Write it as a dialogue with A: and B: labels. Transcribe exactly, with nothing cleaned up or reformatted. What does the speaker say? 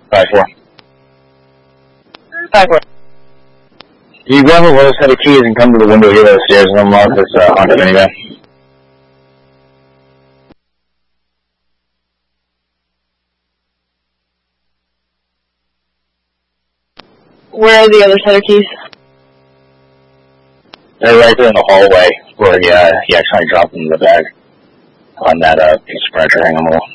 A: Five four.
B: Five four.
A: You grab a little set of keys and come to the window here upstairs and unlock this uh, Honda minivan.
B: Where are the other set of keys?
A: They're right there in the hallway where he, uh, he actually dropped them in the bag on that uh, piece of furniture hanging on the wall.